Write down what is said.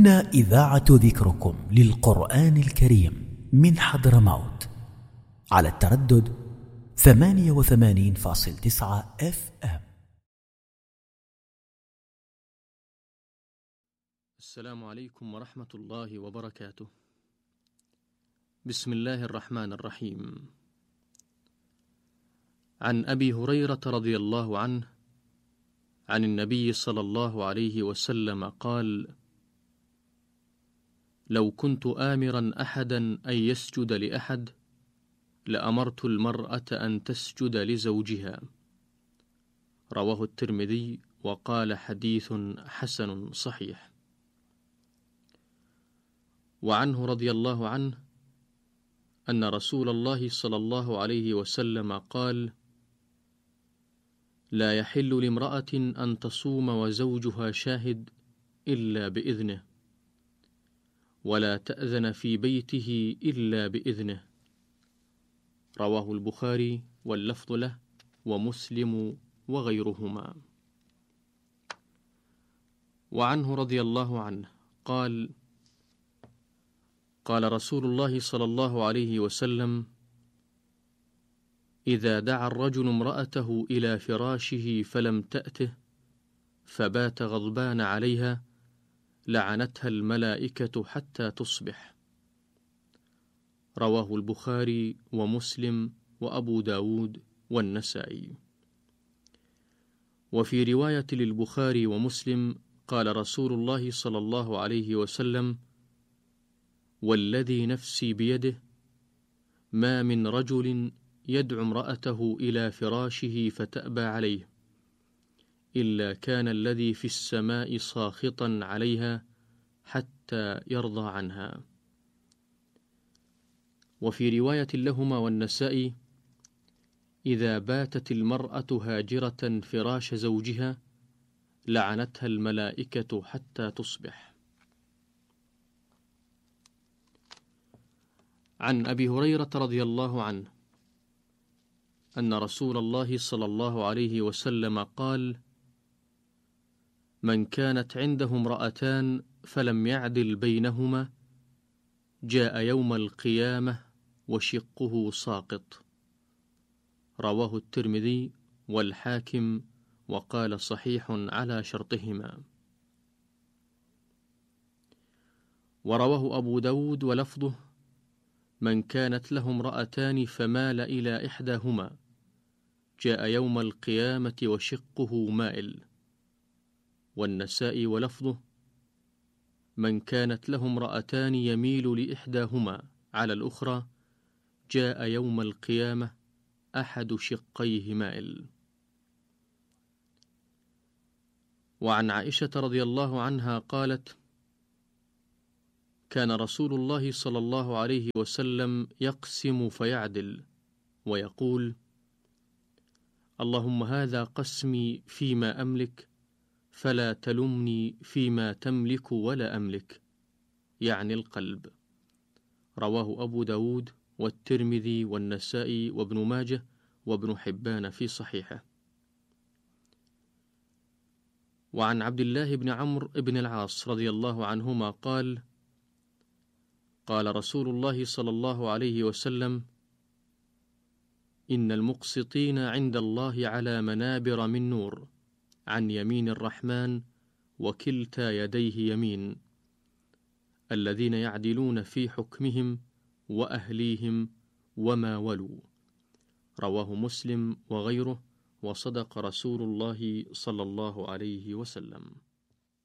هنا إذاعة ذكركم للقرآن الكريم من حضرموت على التردد 88.9 FM. السلام عليكم ورحمة الله وبركاته. بسم الله الرحمن الرحيم. عن أبي هريرة رضي الله عنه عن النبي صلى الله عليه وسلم قال: لو كنت آمرا أحدا أن يسجد لأحد لأمرت المرأة أن تسجد لزوجها. رواه الترمذي وقال حديث حسن صحيح. وعنه رضي الله عنه أن رسول الله صلى الله عليه وسلم قال: لا يحل لامرأة أن تصوم وزوجها شاهد إلا بإذنه، ولا تأذن في بيته إلا بإذنه. رواه البخاري واللفظ له ومسلم وغيرهما. وعنه رضي الله عنه قال: قال رسول الله صلى الله عليه وسلم: إذا دعا الرجل امرأته إلى فراشه فلم تأته فبات غضبان عليها لعنتها الملائكة حتى تصبح. رواه البخاري ومسلم وأبو داود والنسائي. وفي رواية للبخاري ومسلم قال رسول الله صلى الله عليه وسلم: والذي نفسي بيده ما من رجل يدعو امرأته إلى فراشه فتأبى عليه إلا كان الذي في السماء ساخطا عليها حتى يرضى عنها. وفي رواية لهما والنسائي: إذا باتت المرأة هاجرة فراش زوجها لعنتها الملائكة حتى تصبح. عن أبي هريرة رضي الله عنه أن رسول الله صلى الله عليه وسلم قال: من كانت عنده امرأتان فلم يعدل بينهما جاء يوم القيامة وشقه ساقط. رواه الترمذي والحاكم وقال صحيح على شرطهما. ورواه أبو داود ولفظه: من كانت له امرأتان فمال إلى إحداهما جاء يوم القيامة وشقه مائل. والنسائي ولفظه: من كانت له امرأتان يميل لإحداهما على الأخرى جاء يوم القيامة أحد شقيه مائل. وعن عائشة رضي الله عنها قالت: كان رسول الله صلى الله عليه وسلم يقسم فيعدل ويقول: اللهم هذا قسمي فيما أملك فلا تلمني فيما تملك ولا أملك، يعني القلب. رواه أبو داود والترمذي والنسائي وابن ماجه وابن حبان في صحيحه. وعن عبد الله بن عمرو بن العاص رضي الله عنهما قال: قال رسول الله صلى الله عليه وسلم: إن المقسطين عند الله على منابر من نور عن يمين الرحمن وكلتا يديه يمين، الذين يعدلون في حكمهم وأهليهم وما ولوا. رواه مسلم وغيره، وصدق رسول الله صلى الله عليه وسلم.